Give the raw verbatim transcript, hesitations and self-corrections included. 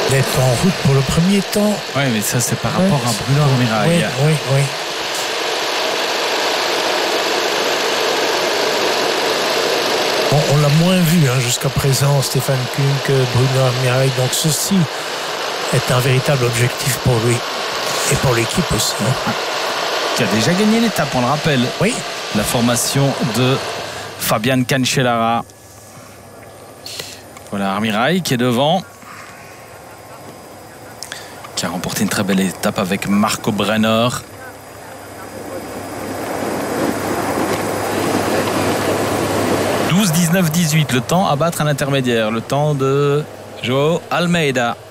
d'être en route pour le premier temps. Oui, mais ça, c'est par rapport ouais, à Bruno Armirail. Oui, oui, oui. On, on l'a moins vu hein, jusqu'à présent, Stéphane Kuhn, que Bruno Armirail. Donc ceci est un véritable objectif pour lui et pour l'équipe aussi. Hein. Qui a déjà gagné l'étape, on le rappelle. Oui. La formation de Fabian Cancellara. Voilà Armirail qui est devant. Qui a remporté une très belle étape avec Marco Brenner. douze, dix-neuf, dix-huit, le temps à battre à l'intermédiaire. Le temps de Joao Almeida.